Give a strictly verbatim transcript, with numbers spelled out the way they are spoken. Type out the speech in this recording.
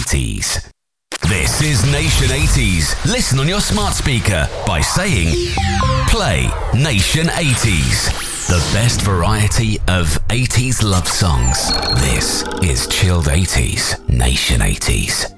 eighties. This is Nation eighties. Listen on your smart speaker by saying, play Nation eighties. The best variety of eighties love songs. This is Chilled eighties, Nation eighties.